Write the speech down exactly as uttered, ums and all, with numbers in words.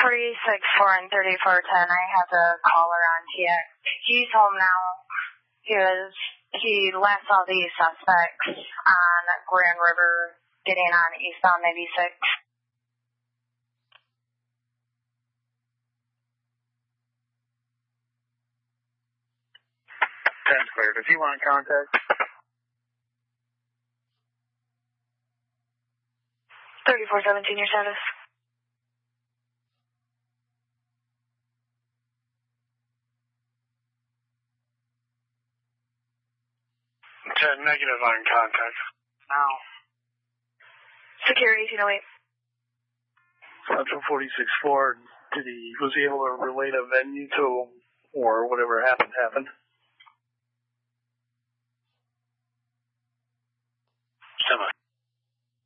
forty-six four and thirty-four ten, I have the caller on T X. He's home now. He was, he last saw the suspects on Grand River getting on eastbound ninety-six. ten's cleared. If you want contact. thirty-four seventeen, your status. ten negative on contact. Now. Security eighteen oh eight. Central forty-six four, did he, was he able to relate a venue to, or whatever happened, happened?